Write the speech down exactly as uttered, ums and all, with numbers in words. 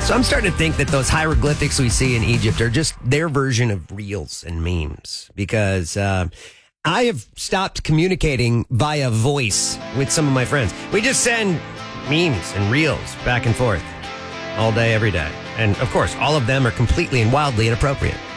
So I'm starting to think that those hieroglyphics we see in Egypt are just their version of reels and memes, because uh, I have stopped communicating via voice with some of my friends. We just send memes and reels back and forth all day, every day. And of course, all of them are completely and wildly inappropriate.